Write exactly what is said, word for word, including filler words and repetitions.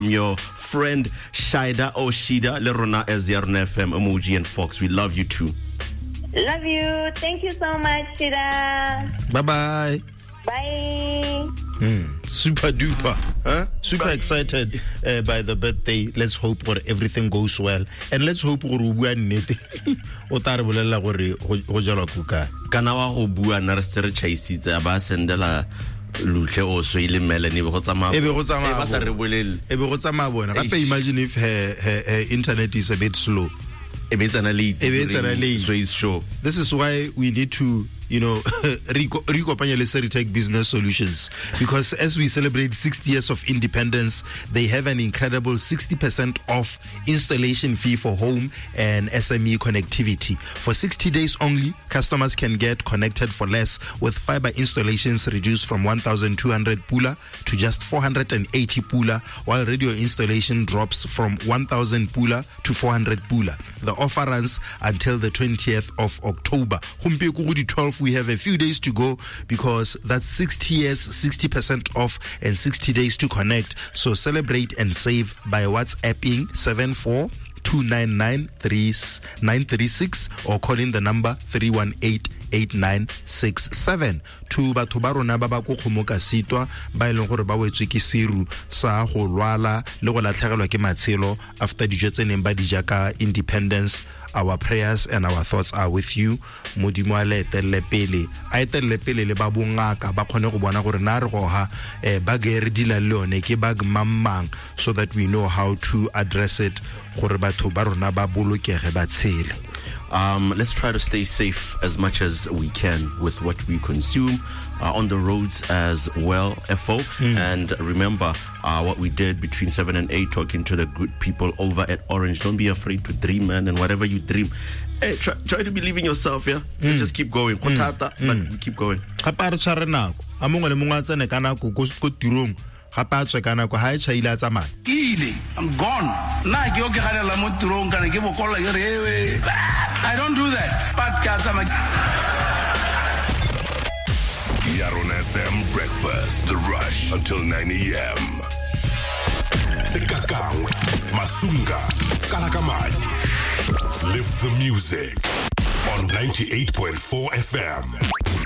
your friend Shaida Oshida, Lerona as Yarn F M, Emoji and Fox. We love you too. Love you. Thank you so much, Shida. Bye-bye. Bye. Mm, super duper, huh? Super excited uh, by the birthday. Let's hope that everything goes well, and let's hope gore o bua nnete o tla re bolela gore go jalwa kuka kana wa go bua na re se re chaisitse ba sendela lutle o so ile Melanie be go tsamaya e be go tsamaya ba sa re bolele e be go tsamaya bona gape imagine if her, her, her internet is a bit slow e be tsana late e be tsana late so is sure. This is why we need to, you know, Rikopanya Seritech Business Solutions, because as we celebrate sixty years of independence, they have an incredible sixty percent off installation fee for home and S M E connectivity. For sixty days only, customers can get connected for less, with fiber installations reduced from one thousand two hundred pula to just four hundred eighty pula, while radio installation drops from one thousand pula to four hundred pula. The offer runs until the twentieth of October. twelve, we have a few days to go, because that's sixty years, sixty percent off, and sixty days to connect. So celebrate and save by WhatsApping seven four two nine nine three nine three six or calling the number three one eight eight nine six seven. To batho ba rona ba ba go kgomoka sitwa ba ileng gore ba wetswe ke siru sa go lwala le go latlhegelwa ke matshelo after dijo tse neng ba dija ka independence. Our prayers and our thoughts are with you. Modimo a le etelle pele a etelle pele le ba bongaka ba khone go bona gore na re go ha ba ge re dila le one ke ba gmamang, so that we know how to address it gore batho ba rona ba bolokege ba tshele. Um, let's try to stay safe as much as we can with what we consume uh, on the roads as well, F O. Mm. And remember uh, what we did between seven and eight, talking to the good people over at Orange. Don't be afraid to dream, man, and whatever you dream, hey, try, try to believe in yourself, yeah? Mm. Let's just keep going. Mm. But mm. we keep going. I'm gone. I don't do that. But Yaron F M Breakfast, The Rush, until nine a.m. Sekakangwe, Masunga, Kalakamani. Live the music on ninety-eight point four F M.